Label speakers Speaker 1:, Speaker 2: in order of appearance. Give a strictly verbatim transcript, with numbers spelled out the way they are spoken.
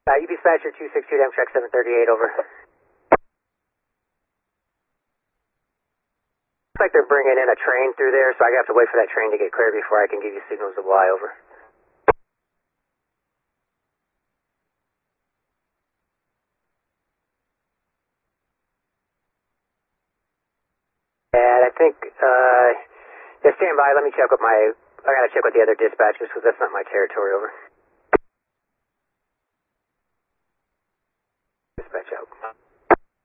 Speaker 1: Uh, U B Dispatcher two six two, Amtrak seven thirty-eight, over. Looks like they're bringing in a train through there, so I have to wait for that train to get clear before I can give you signals of Y, over. And I think, uh, yeah, stand by, let me check with my, I gotta check with the other dispatchers because that's not my territory, over.